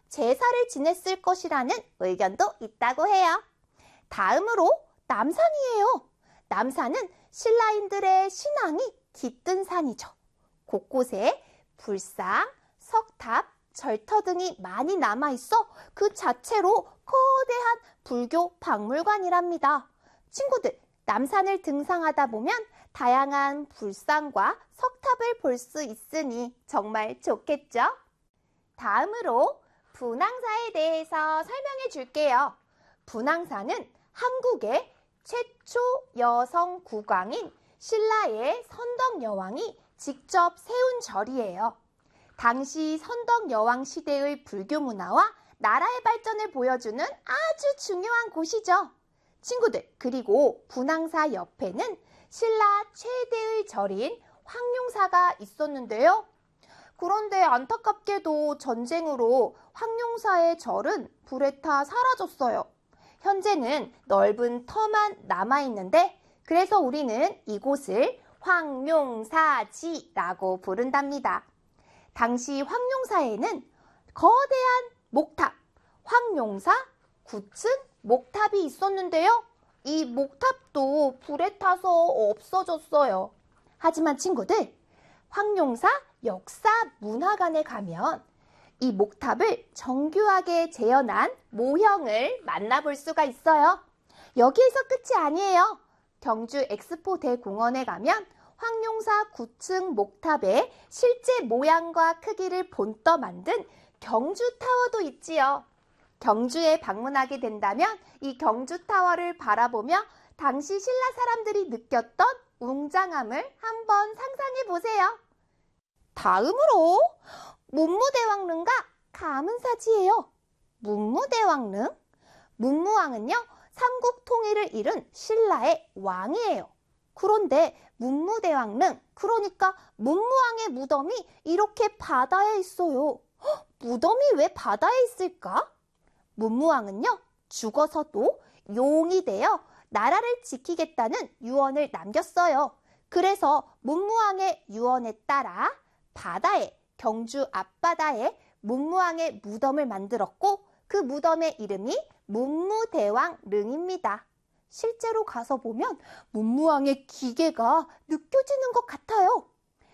제사를 지냈을 것이라는 의견도 있다고 해요. 다음으로 남산이에요. 남산은 신라인들의 신앙이 깃든 산이죠. 곳곳에 불상, 석탑, 절터 등이 많이 남아있어 그 자체로 거대한 불교 박물관이랍니다. 친구들, 남산을 등산하다 보면 다양한 불상과 석탑을 볼 수 있으니 정말 좋겠죠? 다음으로 분황사에 대해서 설명해 줄게요. 분황사는 한국의 최초 여성 국왕인 신라의 선덕여왕이 직접 세운 절이에요. 당시 선덕여왕 시대의 불교 문화와 나라의 발전을 보여주는 아주 중요한 곳이죠. 친구들, 그리고 분황사 옆에는 신라 최대의 절인 황룡사가 있었는데요. 그런데 안타깝게도 전쟁으로 황룡사의 절은 불에 타 사라졌어요. 현재는 넓은 터만 남아있는데 그래서 우리는 이곳을 황룡사지라고 부른답니다. 당시 황룡사에는 거대한 목탑, 황룡사 9층 목탑이 있었는데요. 이 목탑도 불에 타서 없어졌어요. 하지만 친구들, 황룡사 역사문화관에 가면 이 목탑을 정교하게 재현한 모형을 만나볼 수가 있어요. 여기에서 끝이 아니에요. 경주 엑스포 대공원에 가면 황룡사 9층 목탑의 실제 모양과 크기를 본떠 만든 경주타워도 있지요. 경주에 방문하게 된다면 이 경주타워를 바라보며 당시 신라 사람들이 느꼈던 웅장함을 한번 상상해 보세요. 다음으로 문무대왕릉과 감은사지예요. 문무대왕릉, 문무왕은요, 삼국 통일을 이룬 신라의 왕이에요. 그런데 문무대왕릉, 그러니까 문무왕의 무덤이 이렇게 바다에 있어요. 무덤이 왜 바다에 있을까? 문무왕은요, 죽어서도 용이 되어 나라를 지키겠다는 유언을 남겼어요. 그래서 문무왕의 유언에 따라 바다에, 경주 앞바다에 문무왕의 무덤을 만들었고 그 무덤의 이름이 문무대왕릉입니다. 실제로 가서 보면 문무왕의 기계가 느껴지는 것 같아요.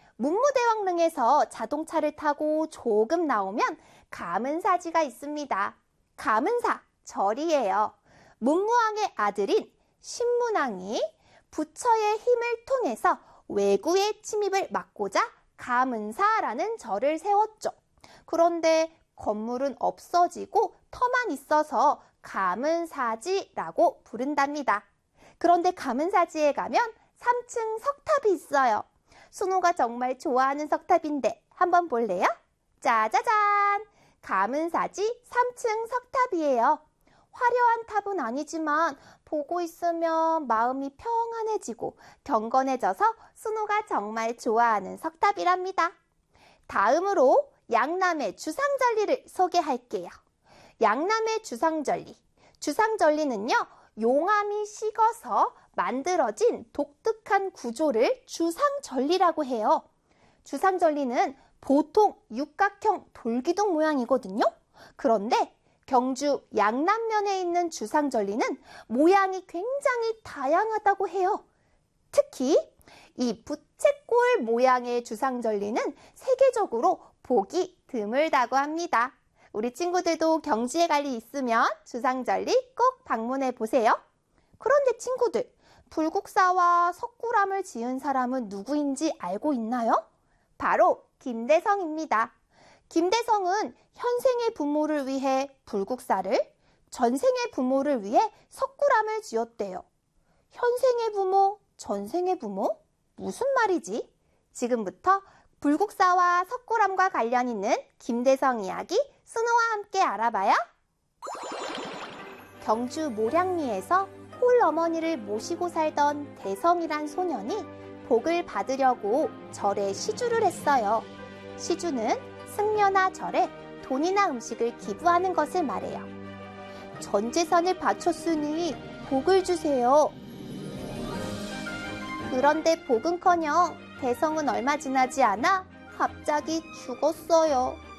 문무대왕릉에서 자동차를 타고 조금 나오면 감은사지가 있습니다. 감은사, 절이에요. 문무왕의 아들인 신문왕이 부처의 힘을 통해서 왜구의 침입을 막고자 감은사라는 절을 세웠죠. 그런데 건물은 없어지고 터만 있어서 감은사지라고 부른답니다. 그런데 감은사지에 가면 3층 석탑이 있어요. 순호가 정말 좋아하는 석탑인데 한번 볼래요? 짜자잔! 감은사지 3층 석탑이에요. 화려한 탑은 아니지만 보고 있으면 마음이 평안해지고 경건해져서 순호가 정말 좋아하는 석탑이랍니다. 다음으로 양남의 주상절리를 소개할게요. 양남의 주상절리. 주상절리는요, 용암이 식어서 만들어진 독특한 구조를 주상절리라고 해요. 주상절리는 보통 육각형 돌기둥 모양이거든요. 그런데 경주 양남면에 있는 주상절리는 모양이 굉장히 다양하다고 해요. 특히 이 부채꼴 모양의 주상절리는 세계적으로 보기 드물다고 합니다. 우리 친구들도 경주에 갈 일 있으면 주상절리 꼭 방문해 보세요. 그런데 친구들, 불국사와 석굴암을 지은 사람은 누구인지 알고 있나요? 바로 김대성입니다. 김대성은 현생의 부모를 위해 불국사를, 전생의 부모를 위해 석굴암을 지었대요. 현생의 부모, 전생의 부모? 무슨 말이지? 지금부터 불국사와 석굴암과 관련 있는 김대성 이야기 순호와 함께 알아봐요. 경주 모량리에서 홀어머니를 모시고 살던 대성이란 소년이 복을 받으려고 절에 시주를 했어요. 시주는 승려나 절에 돈이나 음식을 기부하는 것을 말해요. 전 재산을 바쳤으니 복을 주세요. 그런데 복은커녕 대성은 얼마 지나지 않아 갑자기 죽었어요.